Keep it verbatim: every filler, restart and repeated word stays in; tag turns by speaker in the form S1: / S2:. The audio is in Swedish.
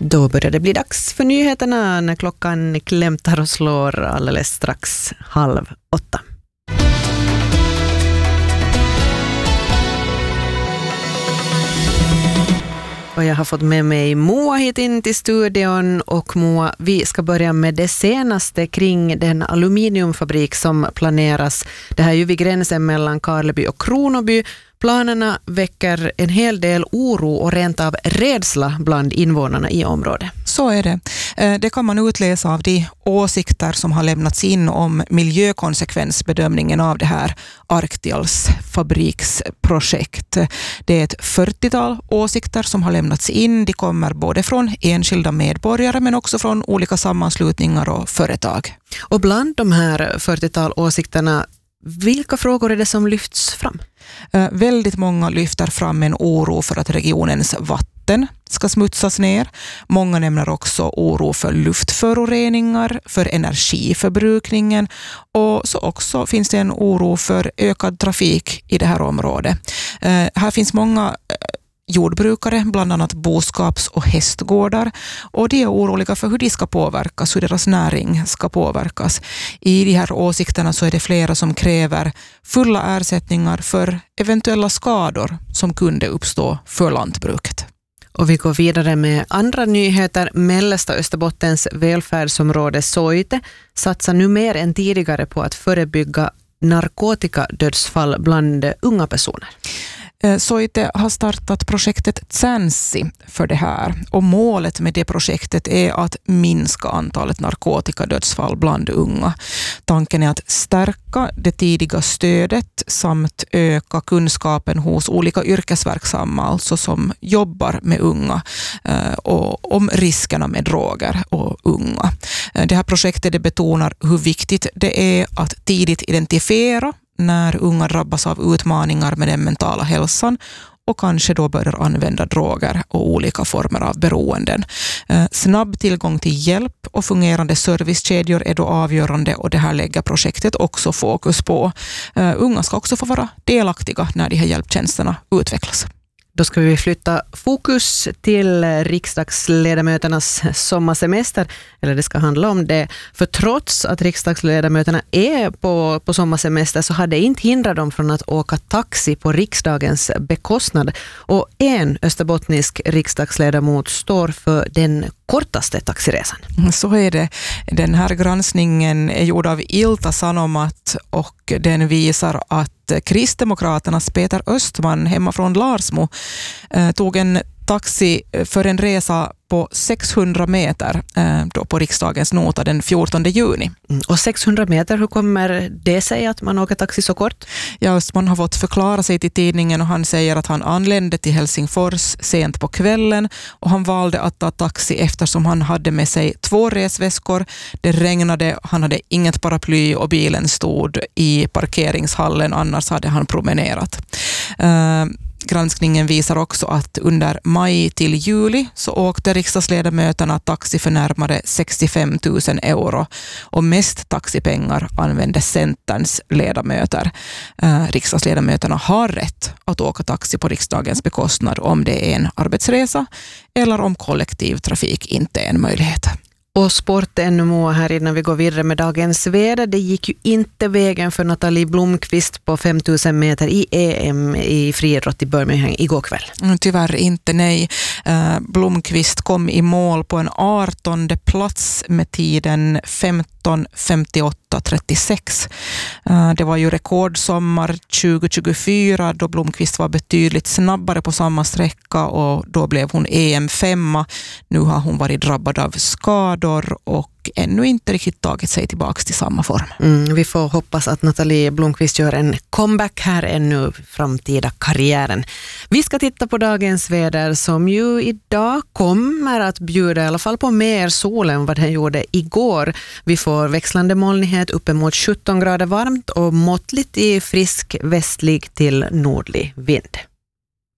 S1: Då börjar det bli dags för nyheterna när klockan klämtar och slår alldeles strax halv åtta. Och jag har fått med mig Moa hit in till studion, och Moa, vi ska börja med det senaste kring den aluminiumfabrik som planeras. Det här är ju vid gränsen mellan Karleby och Kronoby. Planerna väcker en hel del oro och rent av rädsla bland invånarna i området.
S2: Så är det. Det kan man utläsa av de åsikter som har lämnats in om miljökonsekvensbedömningen av det här Arctials fabriksprojekt. Det är ett fyrtiotal åsikter som har lämnats in. De kommer både från enskilda medborgare men också från olika sammanslutningar och företag.
S1: Och bland de här fyrtiotal åsikterna, vilka frågor är det som lyfts fram?
S2: Uh, väldigt många lyfter fram en oro för att regionens vatten ska smutsas ner. Många nämner också oro för luftföroreningar, för energiförbrukningen, och så också finns det en oro för ökad trafik i det här området. Uh, här finns många uh, jordbrukare, bland annat boskaps- och hästgårdar, och de är oroliga för hur de ska påverkas, hur deras näring ska påverkas. I de här åsikterna så är det flera som kräver fulla ersättningar för eventuella skador som kunde uppstå för lantbruket.
S1: Och vi går vidare med andra nyheter. Mellersta Österbottens välfärdsområde Soite satsar nu mer än tidigare på att förebygga narkotikadödsfall bland unga personer.
S2: Soite har startat projektet Tsansi för det här, och målet med det projektet är att minska antalet narkotikadödsfall bland unga. Tanken är att stärka det tidiga stödet samt öka kunskapen hos olika yrkesverksamma, alltså som jobbar med unga, och om riskerna med droger och unga. Det här projektet det betonar hur viktigt det är att tidigt identifiera när unga drabbas av utmaningar med den mentala hälsan och kanske då börjar använda droger och olika former av beroenden. Eh, snabb tillgång till hjälp och fungerande servicekedjor är då avgörande, och det här lägger projektet också fokus på. Eh, unga ska också få vara delaktiga när de här hjälptjänsterna utvecklas.
S1: Då ska vi flytta fokus till riksdagsledamöternas sommarsemester, eller det ska handla om det. För trots att riksdagsledamöterna är på, på sommarsemester så har det inte hindrat dem från att åka taxi på riksdagens bekostnad. Och en österbottnisk riksdagsledamot står för den kortaste taxiresan.
S2: Så är det. Den här granskningen är gjord av Ilta Sanomat, och den visar att Kristdemokraternas Peter Östman hemma från Larsmo eh, tog en taxi för en resa på sexhundra meter eh, då på riksdagens nota den fjortonde juni.
S1: Mm. Och sexhundra meter, hur kommer det sig att man åker taxi så kort?
S2: Ja, man har fått förklara sig till tidningen, och han säger att han anlände till Helsingfors sent på kvällen, och han valde att ta taxi eftersom han hade med sig två resväskor. Det regnade, han hade inget paraply och bilen stod i parkeringshallen, annars hade han promenerat. Uh, Granskningen visar också att under maj till juli så åkte riksdagsledamöterna taxi för närmare sextiofem tusen euro, och mest taxipengar använde Centerns ledamöter. Eh, riksdagsledamöterna har rätt att åka taxi på riksdagens bekostnad om det är en arbetsresa eller om kollektivtrafik inte är en möjlighet.
S1: Och sport ännu Moa här innan vi går vidare med dagens väder. Det gick ju inte vägen för Nathalie Blomqvist på femtusen meter i E M i friidrott i Birmingham igår kväll.
S2: Tyvärr inte, nej. Blomqvist kom i mål på en artonde plats med tiden femton femtioåtta trettiosex. Det var ju rekordsommar tjugo tjugofyra då Blomqvist var betydligt snabbare på samma sträcka, och då blev hon E M-femma. Nu har hon varit drabbad av skador och ännu inte riktigt tagit sig tillbaka till samma form.
S1: Mm, vi får hoppas att Nathalie Blomqvist gör en comeback här ännu framtida karriären. Vi ska titta på dagens väder som ju idag kommer att bjuda i alla fall på mer sol än vad den gjorde igår. Vi får växlande molnighet uppemot sjutton grader varmt och måttligt i frisk västlig till nordlig vind.